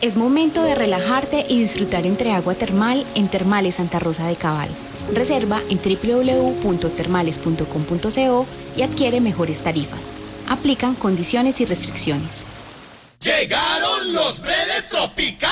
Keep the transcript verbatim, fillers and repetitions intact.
Es momento de relajarte y disfrutar entre agua termal en Termales Santa Rosa de Cabal. Reserva en doble u doble u doble u punto termales punto com punto co y adquiere mejores tarifas. Aplican condiciones y restricciones. Llegaron los Bredes Tropicales.